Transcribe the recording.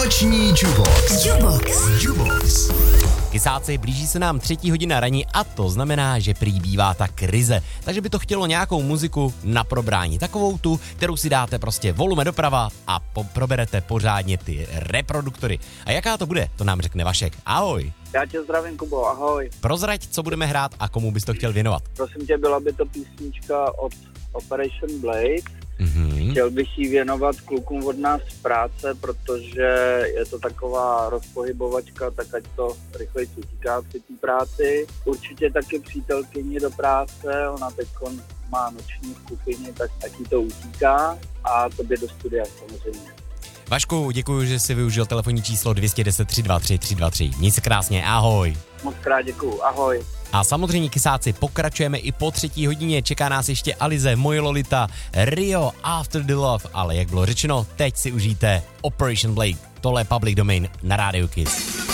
Noční Jubox. Kysáci, blíží se nám 3. hodina raní a to znamená, že prý bývá ta krize. Takže by to chtělo nějakou muziku na probrání. Takovou tu, kterou si dáte prostě volume doprava a proberete pořádně ty reproduktory. A jaká to bude, to nám řekne Vašek. Ahoj. Já tě zdravím, Kubo, ahoj. Prozrať, co budeme hrát a komu bys to chtěl věnovat. Prosím tě, byla by to písnička od Operation Blade. Mhm. Chtěl bych jí věnovat klukům od nás z práce, protože je to taková rozpohybovačka, tak ať to rychleji utíká při té práci. Určitě taky přítelkyni do práce, ona teď má noční v kuchyni, tak jí to utíká a tobě do studia samozřejmě. Vašku, děkuji, že jsi využil telefonní číslo 210 323 323. Měj se krásně, ahoj. Moc krát děkuju, ahoj. A samozřejmě, Kysáci, pokračujeme i po 3. hodině. Čeká nás ještě Alize, Moje Lolita, Rio, After the Love. Ale jak bylo řečeno, teď si užijte Operation Blade. Tohle je Public Domain na Rádiu Kiss.